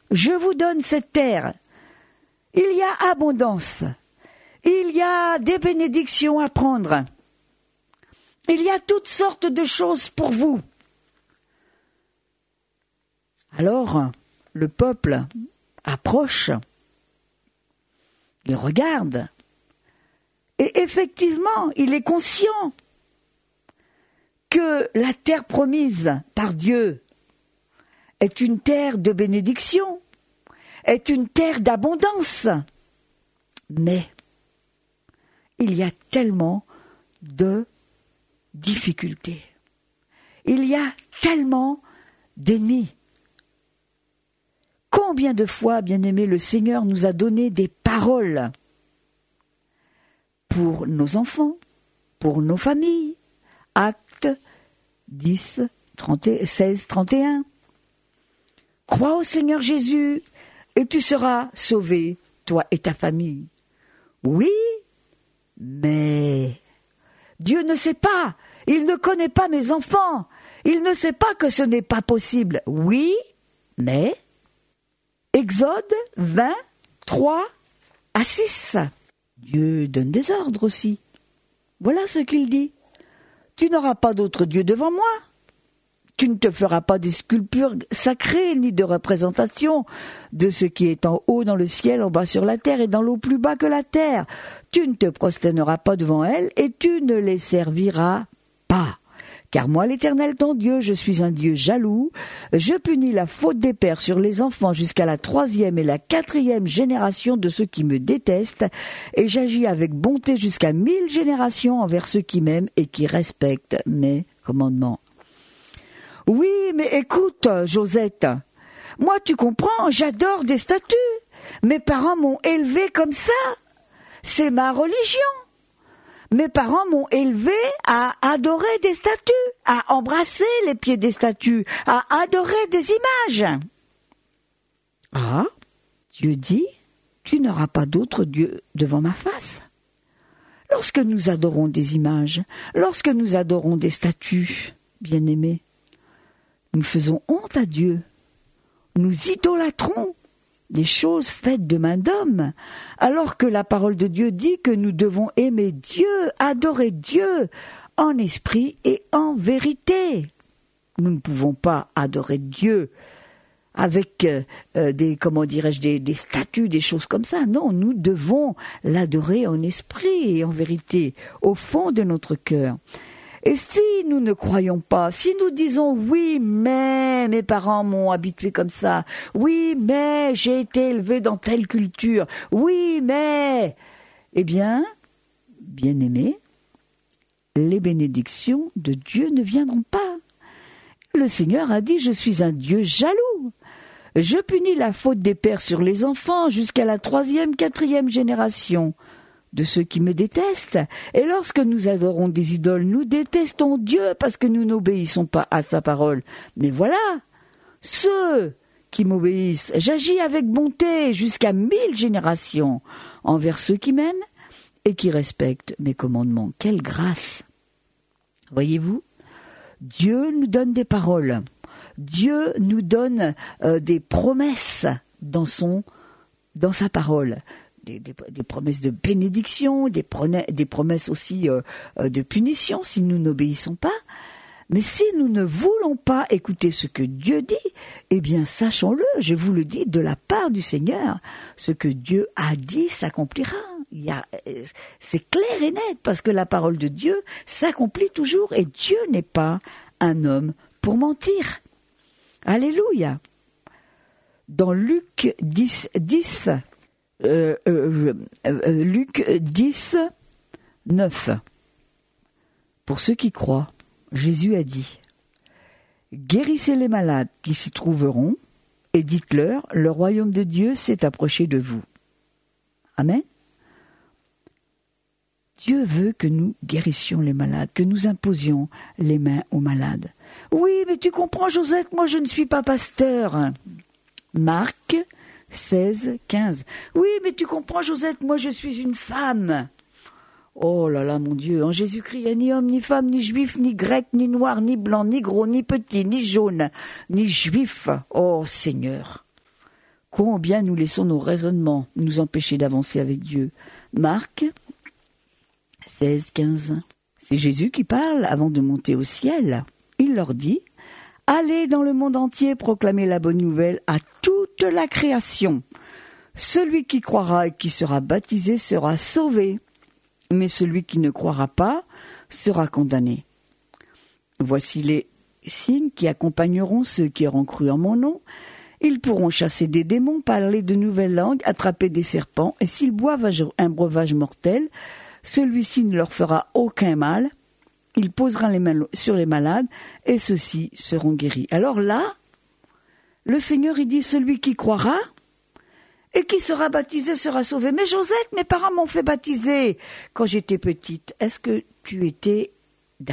je vous donne cette terre. Il y a abondance. Il y a des bénédictions à prendre. Il y a toutes sortes de choses pour vous. » Alors, le peuple approche, il regarde, et effectivement, il est conscient que la terre promise par Dieu est une terre de bénédiction, est une terre d'abondance. Mais il y a tellement de difficultés. Il y a tellement d'ennemis. Combien de fois, bien-aimés, le Seigneur nous a donné des paroles pour nos enfants, pour nos familles. Actes 10, 16, 31. Crois au Seigneur Jésus et tu seras sauvé, toi et ta famille. Oui, mais Dieu ne sait pas. Il ne connaît pas mes enfants. Il ne sait pas que ce n'est pas possible. Oui, mais Exode 20, 3 à 6. Dieu donne des ordres aussi. Voilà ce qu'il dit. Tu n'auras pas d'autre Dieu devant moi. Tu ne te feras pas des sculptures sacrées, ni de représentation de ce qui est en haut dans le ciel, en bas sur la terre et dans l'eau plus bas que la terre. Tu ne te prosterneras pas devant elles et tu ne les serviras pas. Car moi, l'Éternel ton Dieu, je suis un Dieu jaloux. Je punis la faute des pères sur les enfants jusqu'à la 3e et la 4e génération de ceux qui me détestent, et j'agis avec bonté jusqu'à 1000 générations envers ceux qui m'aiment et qui respectent mes commandements. Oui, mais écoute, Josette, moi tu comprends, j'adore des statues. Mes parents m'ont élevé comme ça. C'est ma religion. Mes parents m'ont élevé à adorer des statues, à embrasser les pieds des statues, à adorer des images. Ah, Dieu dit, tu n'auras pas d'autre Dieu devant ma face. Lorsque nous adorons des images, lorsque nous adorons des statues, bien-aimés, nous faisons honte à Dieu. Nous idolâtrons des choses faites de main d'homme, alors que la parole de Dieu dit que nous devons aimer Dieu, adorer Dieu, en esprit et en vérité. Nous ne pouvons pas adorer Dieu avec des statues, des choses comme ça. Non, nous devons l'adorer en esprit et en vérité, au fond de notre cœur. Et si nous ne croyons pas, si nous disons « oui, mais mes parents m'ont habitué comme ça, oui, mais j'ai été élevé dans telle culture, oui, mais… » Eh bien, bien-aimés, les bénédictions de Dieu ne viendront pas. Le Seigneur a dit « Je suis un Dieu jaloux. Je punis la faute des pères sur les enfants jusqu'à la 3e, 4e génération. » de ceux qui me détestent. Et lorsque nous adorons des idoles, nous détestons Dieu parce que nous n'obéissons pas à sa parole. Mais voilà, ceux qui m'obéissent, j'agis avec bonté jusqu'à 1000 générations envers ceux qui m'aiment et qui respectent mes commandements. Quelle grâce! Voyez-vous, Dieu nous donne des paroles. Dieu nous donne des promesses dans sa parole. Des promesses de bénédiction, des promesses aussi de punition si nous n'obéissons pas. Mais si nous ne voulons pas écouter ce que Dieu dit, eh bien sachons-le, je vous le dis, de la part du Seigneur, ce que Dieu a dit s'accomplira. C'est clair et net, parce que la parole de Dieu s'accomplit toujours, et Dieu n'est pas un homme pour mentir. Alléluia. Dans Luc 10, Luc 10, 9. Pour ceux qui croient, Jésus a dit « Guérissez les malades qui s'y trouveront et dites-leur, le royaume de Dieu s'est approché de vous. » Amen. Dieu veut que nous guérissions les malades, que nous imposions les mains aux malades. Oui, mais tu comprends, Josette, moi je ne suis pas pasteur. Marc 16, 15. Oui, mais tu comprends, Josette, moi je suis une femme. Oh là là, mon Dieu, en Jésus-Christ, il n'y a ni homme, ni femme, ni juif, ni grec, ni noir, ni blanc, ni gros, ni petit, ni jaune, ni juif. Oh Seigneur, Combien nous laissons nos raisonnements nous empêcher d'avancer avec Dieu. Marc 16, 15. C'est Jésus qui parle avant de monter au ciel. Il leur dit « Allez dans le monde entier proclamer la bonne nouvelle à toute la création. Celui qui croira et qui sera baptisé sera sauvé, mais celui qui ne croira pas sera condamné. Voici les signes qui accompagneront ceux qui auront cru en mon nom. Ils pourront chasser des démons, parler de nouvelles langues, attraper des serpents, et s'ils boivent un breuvage mortel, celui-ci ne leur fera aucun mal. Il posera les mains sur les malades, et ceux-ci seront guéris. » Alors là, le Seigneur, il dit, celui qui croira et qui sera baptisé sera sauvé. Mais Josette, mes parents m'ont fait baptiser quand j'étais petite. Est-ce que tu étais d'accord ?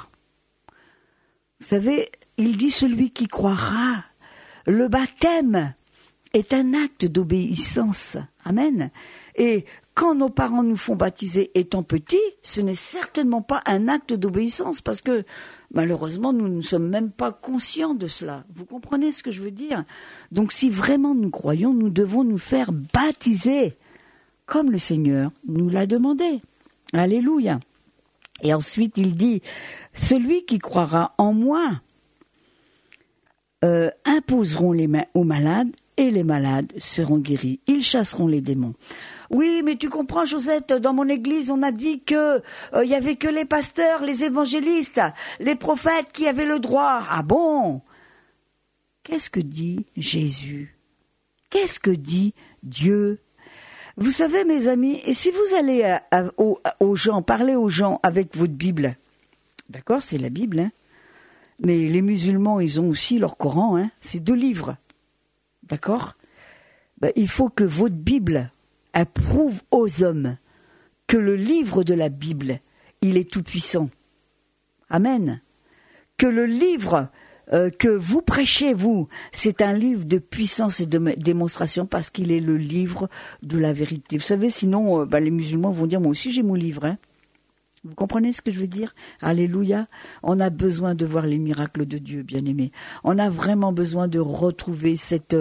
Vous savez, il dit celui qui croira. Le baptême est un acte d'obéissance. Amen. Et quand nos parents nous font baptiser étant petits, ce n'est certainement pas un acte d'obéissance parce que malheureusement, nous ne sommes même pas conscients de cela. Vous comprenez ce que je veux dire ? Donc si vraiment nous croyons, nous devons nous faire baptiser comme le Seigneur nous l'a demandé. Alléluia. Et ensuite, il dit, celui qui croira en moi imposeront les mains aux malades et les malades seront guéris. Ils chasseront les démons. Oui, mais tu comprends, Josette, dans mon église, on a dit que y avait que les pasteurs, les évangélistes, les prophètes qui avaient le droit. Ah bon ? Qu'est-ce que dit Jésus ? Qu'est-ce que dit Dieu ? Vous savez, mes amis, et si vous allez aux gens, parler aux gens avec votre Bible, d'accord, c'est la Bible, hein, mais les musulmans, ils ont aussi leur Coran, hein, c'est 2 livres, d'accord ? Ben, il faut que votre Bible prouve aux hommes que le livre de la Bible, il est tout puissant. Amen. Que le livre que vous prêchez, vous, c'est un livre de puissance et de démonstration parce qu'il est le livre de la vérité. Vous savez, sinon, les musulmans vont dire, moi aussi j'ai mon livre. Hein. Vous comprenez ce que je veux dire ? Alléluia. On a besoin de voir les miracles de Dieu, bien-aimés. On a vraiment besoin de retrouver cette,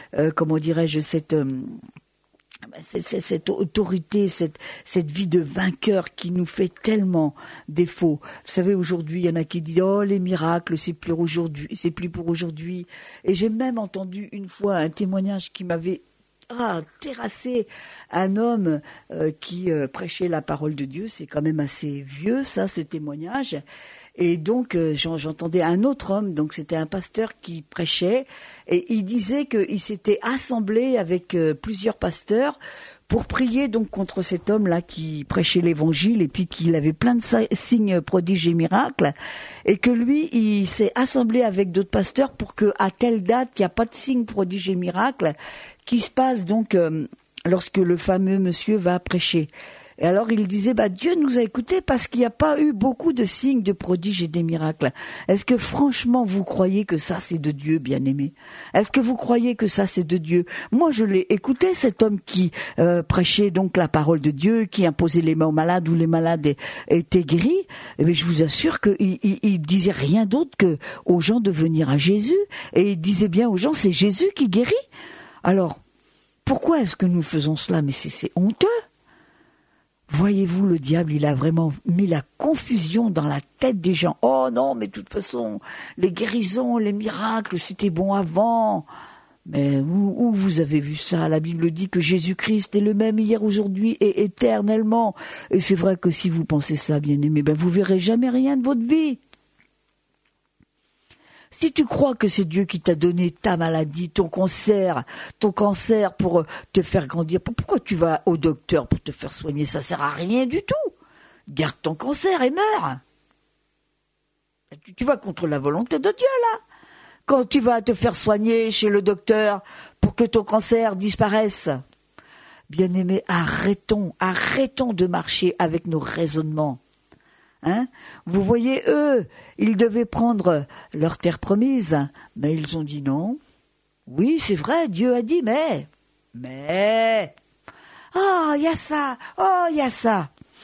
cette autorité, cette vie de vainqueur qui nous fait tellement défaut. Vous savez, aujourd'hui, il y en a qui disent « Oh, les miracles, c'est plus pour aujourd'hui. » Et j'ai même entendu une fois un témoignage qui m'avait terrassé, un homme qui prêchait la parole de Dieu. C'est quand même assez vieux, ça, ce témoignage. Et donc, j'entendais un autre homme, donc c'était un pasteur qui prêchait, et il disait qu'il s'était assemblé avec plusieurs pasteurs pour prier donc contre cet homme-là qui prêchait l'évangile et puis qu'il avait plein de signes, prodiges et miracles, et que lui, il s'est assemblé avec d'autres pasteurs pour que à telle date, il n'y a pas de signes, prodiges et miracles qui se passent donc lorsque le fameux monsieur va prêcher. Et alors il disait, Dieu nous a écoutés parce qu'il n'y a pas eu beaucoup de signes, de prodiges et des miracles. Est-ce que franchement vous croyez que ça c'est de Dieu, bien-aimé ? Est-ce que vous croyez que ça c'est de Dieu ? Moi je l'ai écouté, cet homme qui prêchait donc la parole de Dieu, qui imposait les mains aux malades, où les malades étaient guéris. Mais je vous assure qu'il disait rien d'autre que aux gens de venir à Jésus. Et il disait bien aux gens, c'est Jésus qui guérit. Alors, pourquoi est-ce que nous faisons cela ? Mais c'est honteux. Voyez-vous, le diable, il a vraiment mis la confusion dans la tête des gens. Oh non, mais de toute façon, les guérisons, les miracles, c'était bon avant. Mais où vous avez vu ça ? La Bible dit que Jésus-Christ est le même hier, aujourd'hui et éternellement. Et c'est vrai que si vous pensez ça, bien-aimé, vous verrez jamais rien de votre vie. Si tu crois que c'est Dieu qui t'a donné ta maladie, ton cancer pour te faire grandir, pourquoi tu vas au docteur pour te faire soigner ? Ça sert à rien du tout. Garde ton cancer et meurs. Tu vas contre la volonté de Dieu, là. Quand tu vas te faire soigner chez le docteur pour que ton cancer disparaisse. Bien-aimés, arrêtons de marcher avec nos raisonnements. Hein ? Vous voyez, eux, ils devaient prendre leur terre promise, mais ils ont dit non. Oui, c'est vrai, Dieu a dit, mais, oh, il y a ça,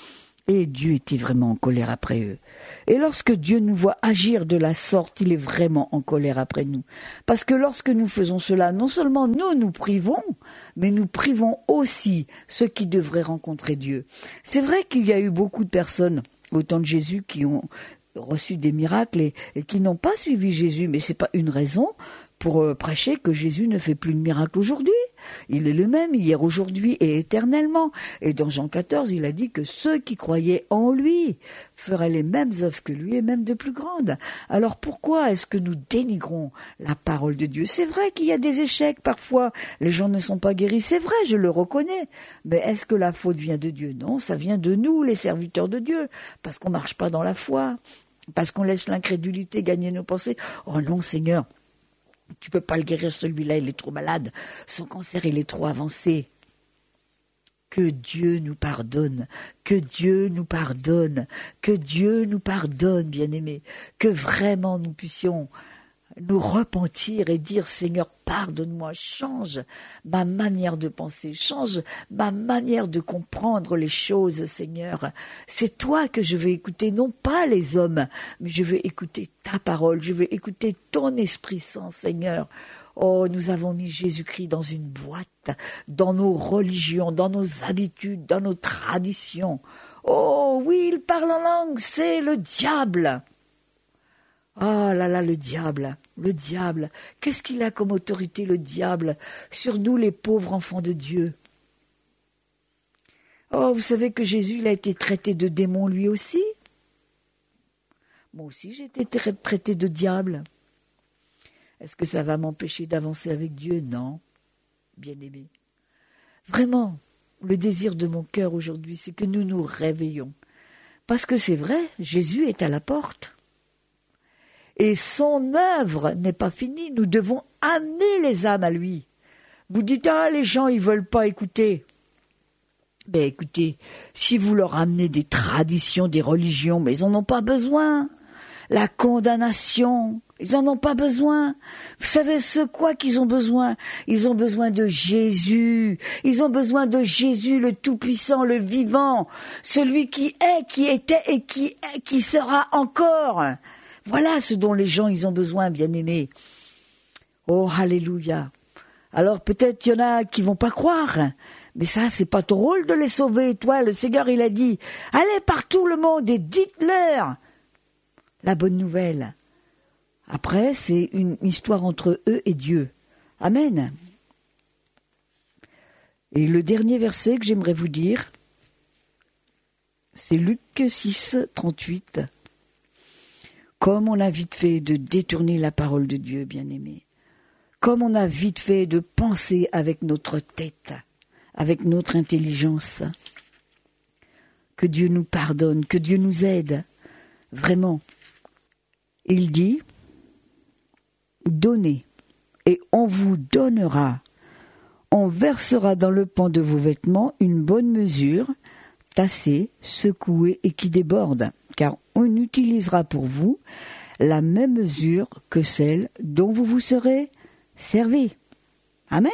Et Dieu était vraiment en colère après eux. Et lorsque Dieu nous voit agir de la sorte, il est vraiment en colère après nous. Parce que lorsque nous faisons cela, non seulement nous privons, mais nous privons aussi ceux qui devraient rencontrer Dieu. C'est vrai qu'il y a eu beaucoup de personnes au temps de Jésus qui ont reçu des miracles et qui n'ont pas suivi Jésus, mais c'est pas une raison pour prêcher que Jésus ne fait plus de miracles aujourd'hui. Il est le même hier, aujourd'hui et éternellement. Et dans Jean 14, il a dit que ceux qui croyaient en lui feraient les mêmes œuvres que lui et même de plus grandes. Alors pourquoi est-ce que nous dénigrons la parole de Dieu? C'est vrai qu'il y a des échecs parfois, les gens ne sont pas guéris, c'est vrai, je le reconnais. Mais est-ce que la faute vient de Dieu? Non, ça vient de nous, les serviteurs de Dieu, parce qu'on ne marche pas dans la foi, parce qu'on laisse l'incrédulité gagner nos pensées. Oh non, Seigneur, tu peux pas le guérir, celui-là, il est trop malade. Son cancer, il est trop avancé. Que Dieu nous pardonne, que Dieu nous pardonne, que Dieu nous pardonne, bien-aimés. Que vraiment nous puissions nous repentir et dire, Seigneur, pardonne-moi, change ma manière de penser, change ma manière de comprendre les choses, Seigneur. C'est toi que je vais écouter, non pas les hommes, mais je vais écouter ta parole, je vais écouter ton Esprit Saint, Seigneur. Oh, nous avons mis Jésus-Christ dans une boîte, dans nos religions, dans nos habitudes, dans nos traditions. Oh oui, il parle en langue, c'est le diable. Oh là là, le diable, qu'est-ce qu'il a comme autorité, le diable, sur nous les pauvres enfants de Dieu? Oh, vous savez que Jésus, il a été traité de démon lui aussi? Moi aussi, j'ai été traité de diable. Est-ce que ça va m'empêcher d'avancer avec Dieu? Non, bien-aimé. Vraiment, le désir de mon cœur aujourd'hui, c'est que nous nous réveillons. Parce que c'est vrai, Jésus est à la porte. Et son œuvre n'est pas finie. Nous devons amener les âmes à lui. Vous dites, les gens, ils veulent pas écouter. Ben écoutez, si vous leur amenez des traditions, des religions, mais ils en ont pas besoin. La condamnation, ils en ont pas besoin. Vous savez ce quoi qu'ils ont besoin? Ils ont besoin de Jésus. Ils ont besoin de Jésus, le Tout-Puissant, le Vivant, celui qui est, qui était et qui sera encore. Voilà ce dont les gens ils ont besoin, bien-aimés. Oh, alléluia. Alors peut-être il y en a qui vont pas croire, mais ça, c'est pas ton rôle de les sauver. Toi, le Seigneur, il a dit, allez partout le monde et dites-leur la bonne nouvelle. Après, c'est une histoire entre eux et Dieu. Amen. Et le dernier verset que j'aimerais vous dire, c'est Luc 6, 38. Comme on a vite fait de détourner la parole de Dieu, bien-aimé. Comme on a vite fait de penser avec notre tête, avec notre intelligence. Que Dieu nous pardonne, que Dieu nous aide. Vraiment. Il dit, donnez, et on vous donnera. On versera dans le pan de vos vêtements une bonne mesure, tassée, secouée et qui déborde, car on utilisera pour vous la même mesure que celle dont vous vous serez servi. Amen.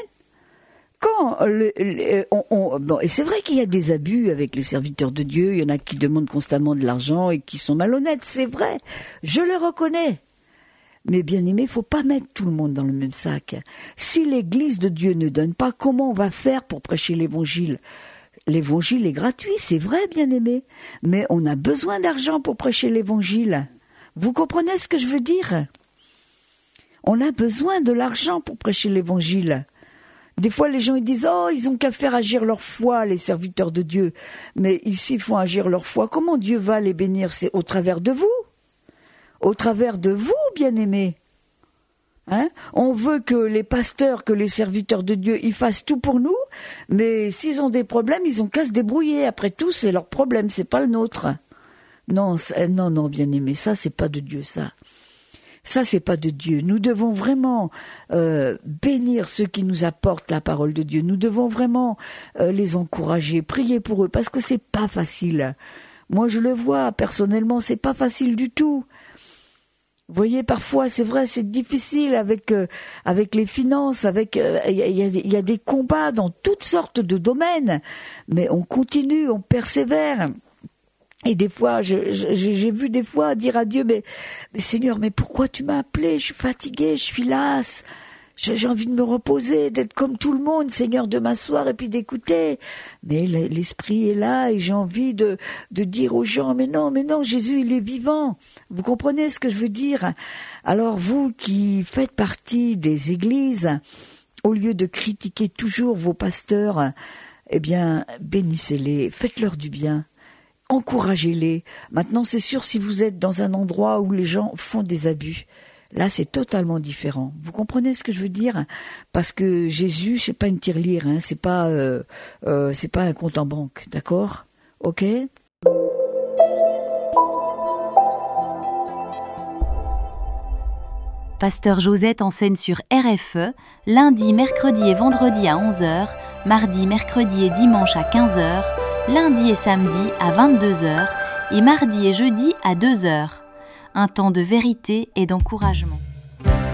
Et c'est vrai qu'il y a des abus avec les serviteurs de Dieu, il y en a qui demandent constamment de l'argent et qui sont malhonnêtes, c'est vrai, je le reconnais. Mais bien aimé, il ne faut pas mettre tout le monde dans le même sac. Si l'Église de Dieu ne donne pas, comment on va faire pour prêcher l'Évangile? L'Évangile est gratuit, c'est vrai, bien aimé, mais on a besoin d'argent pour prêcher l'Évangile. Vous comprenez ce que je veux dire? On a besoin de l'argent pour prêcher l'Évangile. Des fois, les gens ils disent « Oh, ils ont qu'à faire agir leur foi, les serviteurs de Dieu. » Mais s'ils font agir leur foi, comment Dieu va les bénir? C'est au travers de vous. Au travers de vous, bien-aimés. On veut que les pasteurs, que les serviteurs de Dieu, ils fassent tout pour nous, mais s'ils ont des problèmes, ils ont qu'à se débrouiller. Après tout, c'est leur problème, c'est pas le nôtre. Non, non, bien-aimés, ça, c'est pas de Dieu, ça. Ça, c'est pas de Dieu. Nous devons vraiment bénir ceux qui nous apportent la parole de Dieu. Nous devons vraiment les encourager, prier pour eux, parce que c'est pas facile. Moi, je le vois, personnellement, c'est pas facile du tout. Vous voyez, parfois, c'est vrai, c'est difficile avec les finances, il y a des combats dans toutes sortes de domaines, mais on continue, on persévère. Et des fois, j'ai vu des fois dire à Dieu, mais Seigneur, mais pourquoi tu m'as appelé? Je suis fatiguée, je suis lasse. J'ai envie de me reposer, d'être comme tout le monde, Seigneur, de m'asseoir et puis d'écouter. Mais l'Esprit est là et j'ai envie de dire aux gens, mais non, Jésus, il est vivant. Vous comprenez ce que je veux dire? Alors vous qui faites partie des églises, au lieu de critiquer toujours vos pasteurs, eh bien, bénissez-les, faites-leur du bien. Encouragez-les. Maintenant, c'est sûr, si vous êtes dans un endroit où les gens font des abus, là, c'est totalement différent. Vous comprenez ce que je veux dire? Parce que Jésus, c'est pas une tirelire, hein, c'est pas un compte en banque, d'accord? Ok? Pasteur Josette enseigne sur RFE, lundi, mercredi et vendredi à 11h, mardi, mercredi et dimanche à 15h, lundi et samedi à 22h et mardi et jeudi à 2h. Un temps de vérité et d'encouragement.